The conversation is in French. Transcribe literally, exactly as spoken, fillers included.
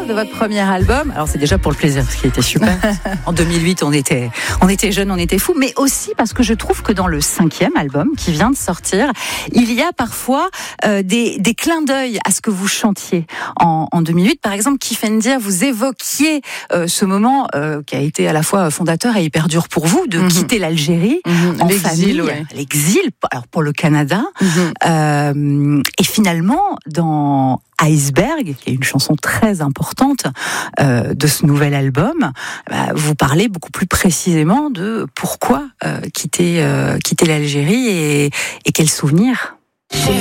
de votre premier album. Alors c'est déjà pour le plaisir, parce qu'il était super. En deux mille huit, on était, on était jeunes, on était fous, mais aussi parce que je trouve que dans le cinquième album qui vient de sortir, il y a parfois euh, des, des clins d'œil à ce que vous chantiez en, en deux mille huit. Par exemple, Kif N'Dir, vous évoquiez euh, ce moment euh, qui a été à la fois fondateur et hyper dur pour vous, de mmh. quitter l'Algérie mmh. en l'exil, famille, ouais. l'exil, alors pour le Canada, mmh. euh, et finalement dans Iceberg, qui est une chanson très importante euh, de ce nouvel album, bah, vous parlez beaucoup plus précisément de pourquoi euh, quitter, euh, quitter l'Algérie et, et quels souvenirs.